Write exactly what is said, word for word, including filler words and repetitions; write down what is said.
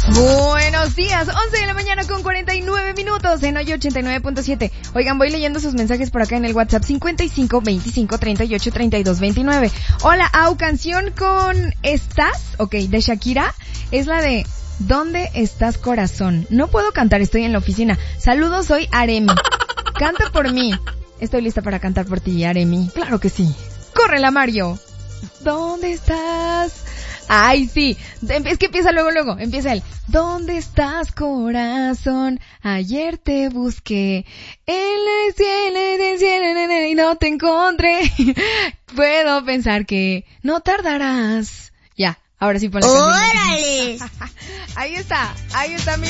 Buenos días, once de la mañana con cuarenta y nueve minutos en hoy ochenta y nueve punto siete. Oigan, voy leyendo sus mensajes por acá en el WhatsApp cincuenta y cinco, veinticinco, treinta y ocho, treinta y dos, veintinueve. Hola, Au, canción con ¿Estás? Ok, de Shakira, es la de ¿Dónde estás, corazón? No puedo cantar, estoy en la oficina. Saludos, soy Aremi. Canta por mí. Estoy lista para cantar por ti, Aremi. Claro que sí. ¡Córrela, Mario! ¿Dónde estás? Ay, sí. Es que empieza luego, luego. Empieza el ¿Dónde estás, corazón? Ayer te busqué en el cielo, en el cielo y no te encontré. Puedo pensar que no tardarás. Ya, ahora sí ponle. ¡Órale! Ahí está, ahí está mi